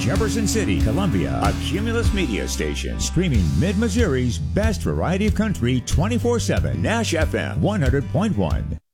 Jefferson City, Columbia, a Cumulus Media station, streaming Mid-Missouri's best variety of country 24/7. Nash FM 100.1.